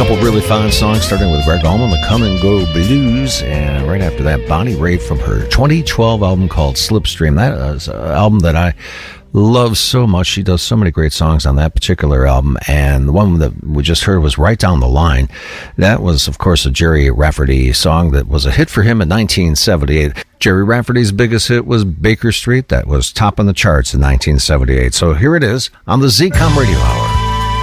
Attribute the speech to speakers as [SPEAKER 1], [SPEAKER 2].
[SPEAKER 1] couple really fine songs, starting with Gregg Allman, the Come and Go Blues, and right after that, Bonnie Raitt from her 2012 album called Slipstream. That is an album that I love so much. She does so many great songs on that particular album, and the one that we just heard was Right Down the Line. That was, of course, a Gerry Rafferty song that was a hit for him in 1978. Gerry Rafferty's biggest hit was Baker Street. That was top on the charts in 1978. So here it is on the ZCOM Radio Hour.